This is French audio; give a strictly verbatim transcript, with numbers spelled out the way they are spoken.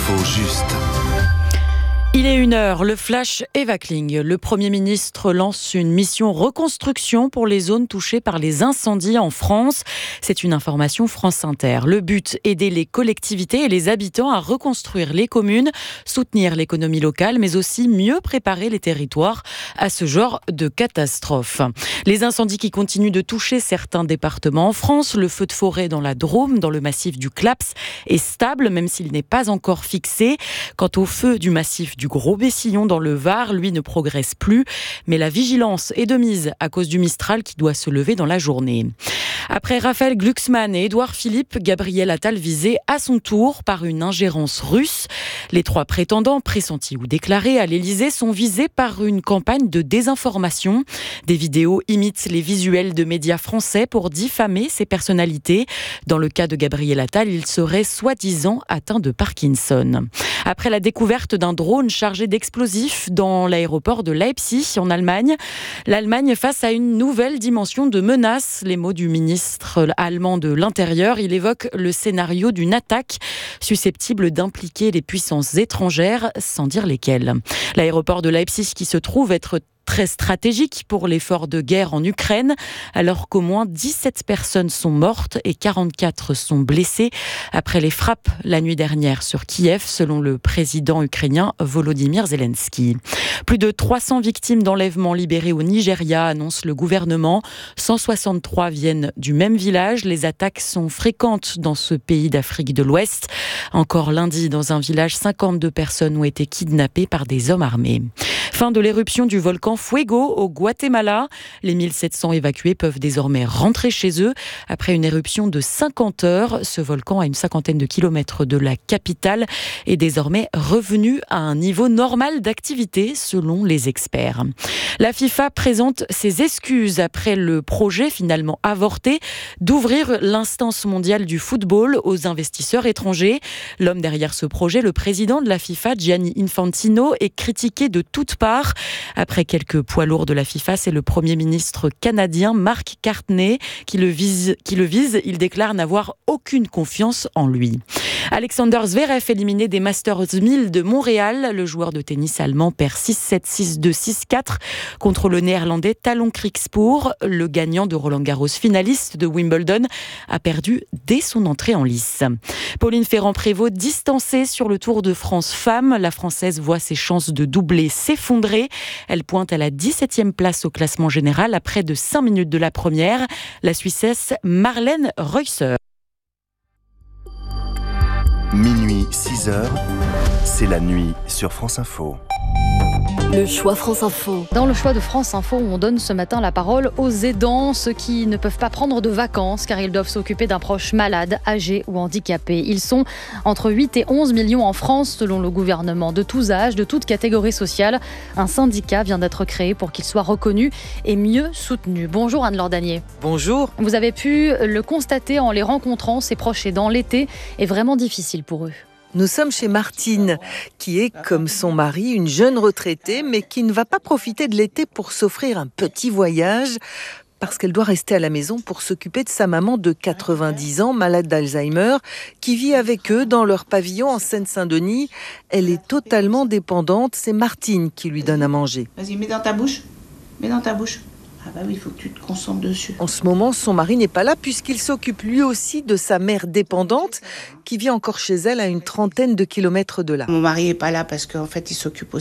L'info juste. Il est une heure, le flash Eva Kling. Le Premier ministre lance une mission reconstruction pour les zones touchées par les incendies en France. C'est une information France Inter. Le but, aider les collectivités et les habitants à reconstruire les communes, soutenir l'économie locale, mais aussi mieux préparer les territoires à ce genre de catastrophe. Les incendies qui continuent de toucher certains départements en France, le feu de forêt dans la Drôme, dans le massif du Claps, est stable, même s'il n'est pas encore fixé. Quant au feu du massif du Gros-Bessillon dans le Var, lui ne progresse plus, mais la vigilance est de mise à cause du Mistral qui doit se lever dans la journée. Après Raphaël Glucksmann et Édouard Philippe, Gabriel Attal visé à son tour par une ingérence russe. Les trois prétendants, pressentis ou déclarés à l'Élysée, sont visés par une campagne de désinformation. Des vidéos imitent les visuels de médias français pour diffamer ces personnalités. Dans le cas de Gabriel Attal, il serait soi-disant atteint de Parkinson. Après la découverte d'un drone chargé d'explosifs dans l'aéroport de Leipzig, en Allemagne, l'Allemagne face à une nouvelle dimension de menace. Les mots du ministre allemand de l'Intérieur, il évoque le scénario d'une attaque susceptible d'impliquer les puissances étrangères, sans dire lesquelles. L'aéroport de Leipzig qui se trouve être très stratégique pour l'effort de guerre en Ukraine, alors qu'au moins dix-sept personnes sont mortes et quarante-quatre sont blessées après les frappes la nuit dernière sur Kiev, selon le président ukrainien Volodymyr Zelensky. Plus de trois cents victimes d'enlèvement libérées au Nigeria, annonce le gouvernement. cent soixante-trois viennent du même village. Les attaques sont fréquentes dans ce pays d'Afrique de l'Ouest. Encore lundi, dans un village, cinquante-deux personnes ont été kidnappées par des hommes armés. Fin de l'éruption du volcan Fuego au Guatemala. Les mille sept cents évacués peuvent désormais rentrer chez eux. Après une éruption de cinquante heures, ce volcan à une cinquantaine de kilomètres de la capitale est désormais revenu à un niveau normal d'activité selon les experts. La FIFA présente ses excuses après le projet finalement avorté d'ouvrir l'instance mondiale du football aux investisseurs étrangers. L'homme derrière ce projet, le président de la FIFA, Gianni Infantino, est critiqué de toutes parts. Après quelques poids lourds de la FIFA, c'est le Premier ministre canadien Mark Carney qui le vise. Qui le vise. Il déclare n'avoir aucune confiance en lui. Alexander Zverev éliminé des Masters mille de Montréal. Le joueur de tennis allemand perd six sept, six deux, six quatre contre le néerlandais Talon Krikspoor. Le gagnant de Roland-Garros, finaliste de Wimbledon, a perdu dès son entrée en lice. Pauline Ferrand-Prévot distancée sur le Tour de France Femmes. La Française voit ses chances de doubler s'effondrer. Elle pointe à la dix-septième place au classement général à près de cinq minutes de la première. La Suissesse Marlène Reusser. Minuit, six heures, c'est la nuit sur France Info. Le choix France Info. Dans le choix de France Info, on donne ce matin la parole aux aidants, ceux qui ne peuvent pas prendre de vacances car ils doivent s'occuper d'un proche malade, âgé ou handicapé. Ils sont entre huit et onze millions en France selon le gouvernement, de tous âges, de toutes catégories sociales. Un syndicat vient d'être créé pour qu'ils soient reconnus et mieux soutenus. Bonjour Anne Lordanier. Bonjour. Vous avez pu le constater en les rencontrant, ces proches aidants. L'été est vraiment difficile pour eux. Nous sommes chez Martine, qui est, comme son mari, une jeune retraitée, mais qui ne va pas profiter de l'été pour s'offrir un petit voyage, parce qu'elle doit rester à la maison pour s'occuper de sa maman de quatre-vingt-dix ans, malade d'Alzheimer, qui vit avec eux dans leur pavillon en Seine-Saint-Denis. Elle est totalement dépendante, c'est Martine qui lui donne à manger. Vas-y, mets dans ta bouche, mets dans ta bouche. Ah bah oui, il faut que tu te concentres dessus. En ce moment, son mari n'est pas là puisqu'il s'occupe lui aussi de sa mère dépendante qui vit encore chez elle à une trentaine de kilomètres de là. Mon mari n'est pas là parce qu'en fait, il s'occupe aussi